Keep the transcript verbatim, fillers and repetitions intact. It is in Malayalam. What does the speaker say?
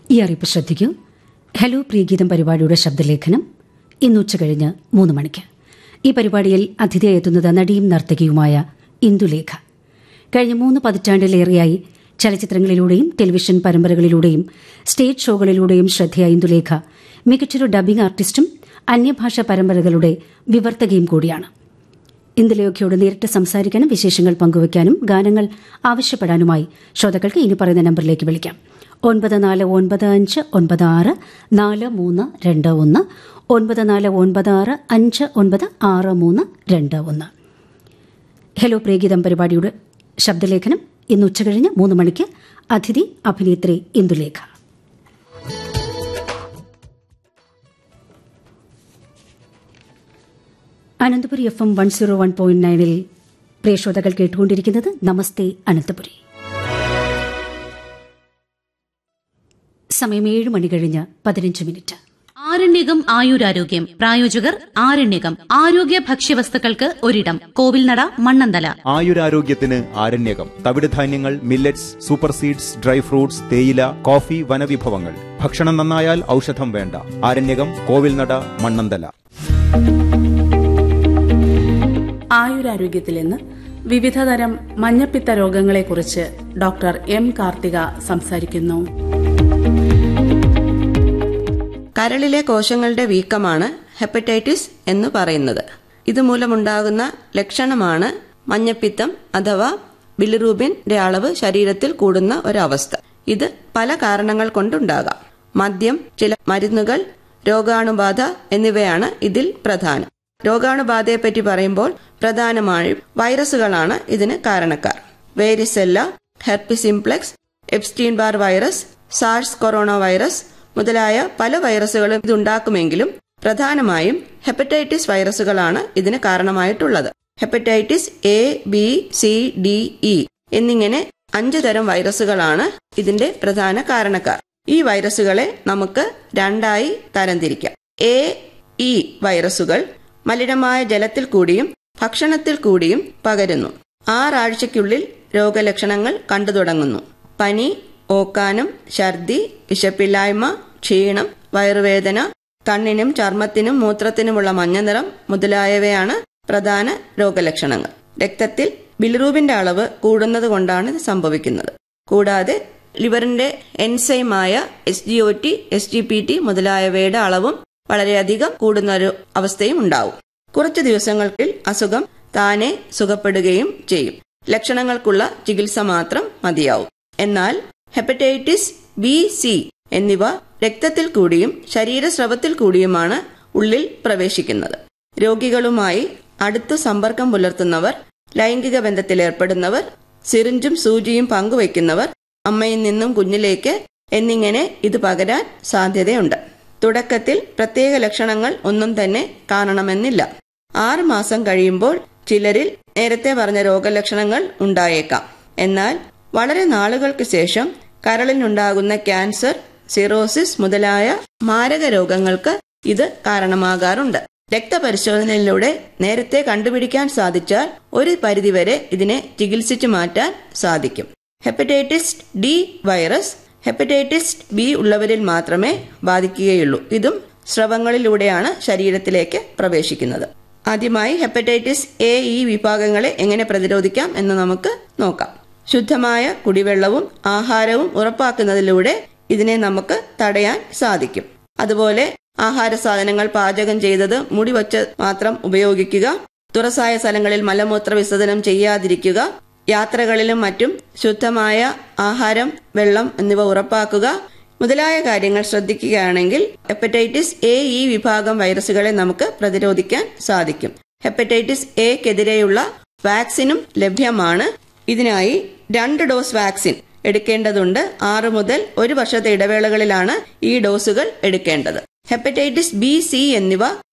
ഈ അറിയിപ്പ് ശ്രദ്ധിക്കൂ. ഹലോ പ്രിയഗീതം പരിപാടിയുടെ ശബ്ദലേഖനം ഇന്ന് ഉച്ചകഴിഞ്ഞ് മൂന്ന് മണിക്ക്. ഈ പരിപാടിയിൽ അതിഥിയായി എത്തുന്നത് നടിയും നർത്തകിയുമായ ഇന്ദുലേഖ. കഴിഞ്ഞ മൂന്ന് പതിറ്റാണ്ടിലേറെയായി ചലച്ചിത്രങ്ങളിലൂടെയും ടെലിവിഷൻ പരമ്പരകളിലൂടെയും സ്റ്റേജ് ഷോകളിലൂടെയും ശ്രദ്ധേയ ഇന്ദുലേഖ മികച്ചൊരു ഡബ്ബിംഗ് ആർട്ടിസ്റ്റും അന്യഭാഷാ പരമ്പരകളുടെ വിവർത്തകയും കൂടിയാണ്. ഇന്ദുലേഖയോട് നേരിട്ട് സംസാരിക്കാനും വിശേഷങ്ങൾ പങ്കുവയ്ക്കാനും ഗാനങ്ങൾ ആവശ്യപ്പെടാനുമായി ശ്രോതാക്കൾക്ക് ഇനി പറയുന്ന നമ്പറിലേക്ക് വിളിക്കാം. ഒൻപത് നാല് ഒൻപത് അഞ്ച് ഒൻപത് ആറ് നാല് മൂന്ന് രണ്ട് ഒന്ന്, ഒൻപത് നാല് ഒൻപത് ആറ് അഞ്ച് ഒൻപത് ആറ് മൂന്ന് രണ്ട് ഒന്ന്. ഹലോ പ്രിയഗീതം പരിപാടിയുടെ ശബ്ദലേഖനം ഇന്ന് ഉച്ചകഴിഞ്ഞ് മൂന്ന് മണിക്ക്. അതിഥി അഭിനേത്രി Indulekha. Ananthapuri F M one zero one point നയനിൽ പ്രിയ ശ്രോതാക്കൾ കേട്ടുകൊണ്ടിരിക്കുന്നത് നമസ്തേ അനന്തപുരി. സമയം ഏഴ് മണി കഴിഞ്ഞ് പതിനഞ്ച് മിനിറ്റ്. ആരണ്യകം ആയുരാരോഗ്യം പ്രായോജകർ ആരണ്യകം ആരോഗ്യ ഭക്ഷ്യവസ്തുക്കൾക്ക് ഒരിടം Kovilnada Mannanthala. ആയുരാരോഗ്യത്തിന് Aryanayakam തവിടുധാന്യങ്ങൾ, millets, super seeds, dry fruits, തേയില, കോഫി, വനവിഭവങ്ങൾ. ഭക്ഷണം നന്നായാൽ ഔഷധം വേണ്ട. ആരണ്യകം, കോവിൽനട, മണ്ണന്തല. ആയുരാരോഗ്യത്തിൽ ഇന്ന് വിവിധതരം മഞ്ഞപ്പിത്ത രോഗങ്ങളെക്കുറിച്ച് ഡോക്ടർ എം കാർത്തിക സംസാരിക്കുന്നു. കരളിലെ കോശങ്ങളുടെ വീക്കമാണ് ഹെപ്പറ്റൈറ്റിസ് എന്ന് പറയുന്നത്. ഇതുമൂലമുണ്ടാകുന്ന ലക്ഷണമാണ് മഞ്ഞപ്പിത്തം അഥവാ ബിലിറൂബിന്റെ അളവ് ശരീരത്തിൽ കൂടുന്ന ഒരവസ്ഥ. ഇത് പല കാരണങ്ങൾ കൊണ്ടുണ്ടാകാം. മദ്യം, ചില മരുന്നുകൾ, രോഗാണുബാധ എന്നിവയാണ് ഇതിൽ പ്രധാനം. രോഗാണുബാധയെപ്പറ്റി പറയുമ്പോൾ പ്രധാനമായും വൈറസുകളാണ് ഇതിന് കാരണക്കാർ. Varicella, herpes simplex, Epstein Barr virus, SARS corona virus മുതലായ പല വൈറസുകളും ഇതുണ്ടാക്കുമെങ്കിലും പ്രധാനമായും ഹെപ്പറ്റൈറ്റിസ് വൈറസുകളാണ് ഇതിന് കാരണമായിട്ടുള്ളത്. Hepatitis A, B, C, D, E എന്നിങ്ങനെ അഞ്ചു തരം വൈറസുകളാണ് ഇതിന്റെ പ്രധാന കാരണക്കാർ. ഈ വൈറസുകളെ നമുക്ക് രണ്ടായി തരംതിരിക്കാം. എ, ഇ വൈറസുകൾ മലിനമായ ജലത്തിൽ കൂടിയും ഭക്ഷണത്തിൽ കൂടിയും പകരുന്നു. ആറാഴ്ചയ്ക്കുള്ളിൽ രോഗലക്ഷണങ്ങൾ കണ്ടു തുടങ്ങുന്നു. പനി, ഓക്കാനം, ഛർദി, വിശപ്പില്ലായ്മ, ക്ഷീണം, വയറുവേദന, കണ്ണിനും ചർമ്മത്തിനും മൂത്രത്തിനുമുള്ള മഞ്ഞനിറം മുതലായവയാണ് പ്രധാന രോഗലക്ഷണങ്ങൾ. രക്തത്തിൽ ബിലിറൂബിന്റെ അളവ് കൂടുന്നത് കൊണ്ടാണ് ഇത് സംഭവിക്കുന്നത്. കൂടാതെ ലിവറിന്റെ എൻസൈമായ S G O T, S G P T മുതലായവയുടെ അളവും വളരെയധികം കൂടുന്ന ഒരു അവസ്ഥയും ഉണ്ടാവും. കുറച്ചു ദിവസങ്ങൾക്കിൽ അസുഖം താനെ സുഖപ്പെടുകയും ചെയ്യും. ലക്ഷണങ്ങൾക്കുള്ള ചികിത്സ മാത്രം മതിയാവും. എന്നാൽ ഹെപ്പറ്റൈറ്റിസ് ബി, സി എന്നിവ രക്തത്തിൽ കൂടിയും ശരീരസ്രവത്തിൽ കൂടിയുമാണ് ഉള്ളിൽ പ്രവേശിക്കുന്നത്. രോഗികളുമായി അടുത്തു സമ്പർക്കം പുലർത്തുന്നവർ, ലൈംഗിക ബന്ധത്തിലേർപ്പെടുന്നവർ, സിറിഞ്ചും സൂചിയും പങ്കുവയ്ക്കുന്നവർ, അമ്മയിൽ നിന്നും കുഞ്ഞിലേക്ക് എന്നിങ്ങനെ ഇത് പകരാൻ സാധ്യതയുണ്ട്. തുടക്കത്തിൽ പ്രത്യേക ലക്ഷണങ്ങൾ ഒന്നും തന്നെ കാണണമെന്നില്ല. ആറ് മാസം കഴിയുമ്പോൾ ചിലരിൽ നേരത്തെ പറഞ്ഞ രോഗലക്ഷണങ്ങൾ ഉണ്ടായേക്കാം. എന്നാൽ വളരെ നാളുകൾക്ക് ശേഷം കരളിനുണ്ടാകുന്ന ക്യാൻസർ, സിറോസിസ് മുതലായ മാരക രോഗങ്ങൾക്ക് ഇത് കാരണമാകാറുണ്ട്. രക്തപരിശോധനയിലൂടെ നേരത്തെ കണ്ടുപിടിക്കാൻ സാധിച്ചാൽ ഒരു പരിധിവരെ ഇതിനെ ചികിത്സിച്ചു മാറ്റാൻ സാധിക്കും. Hepatitis D virus hepatitis B ഉള്ളവരിൽ മാത്രമേ ബാധിക്കുകയുള്ളൂ. ഇതും സ്രവങ്ങളിലൂടെയാണ് ശരീരത്തിലേക്ക് പ്രവേശിക്കുന്നത്. ആദ്യമായി ഹെപ്പറ്റൈറ്റിസ് എ, ഇ വിഭാഗങ്ങളെ എങ്ങനെ പ്രതിരോധിക്കാം എന്ന് നമുക്ക് നോക്കാം. ശുദ്ധമായ കുടിവെള്ളവും ആഹാരവും ഉറപ്പാക്കുന്നതിലൂടെ ഇതിനെ നമുക്ക് തടയാൻ സാധിക്കും. അതുപോലെ ആഹാര സാധനങ്ങൾ പാചകം ചെയ്തത് മുടിവച്ച് മാത്രം ഉപയോഗിക്കുക, തുറസായ സ്ഥലങ്ങളിൽ മലമൂത്ര വിസർജനം ചെയ്യാതിരിക്കുക, യാത്രകളിലും മറ്റും ശുദ്ധമായ ആഹാരം, വെള്ളം എന്നിവ ഉറപ്പാക്കുക മുതലായ കാര്യങ്ങൾ ശ്രദ്ധിക്കുകയാണെങ്കിൽ ഹെപ്പറ്റൈറ്റിസ് എ, ഇ വിഭാഗം വൈറസുകളെ നമുക്ക് പ്രതിരോധിക്കാൻ സാധിക്കും. ഹെപ്പറ്റൈറ്റിസ് എക്കെതിരെയുള്ള വാക്സിനും ലഭ്യമാണ്. ഇതിനായി രണ്ട് ഡോസ് വാക്സിൻ എടുക്കേണ്ടതുണ്ട്. ആറ് മുതൽ ഒരു വർഷത്തെ ഇടവേളകളിലാണ് ഈ ഡോസുകൾ എടുക്കേണ്ടത്. ഹെപ്പറ്റൈറ്റിസ് ബി, സി എന്നിവ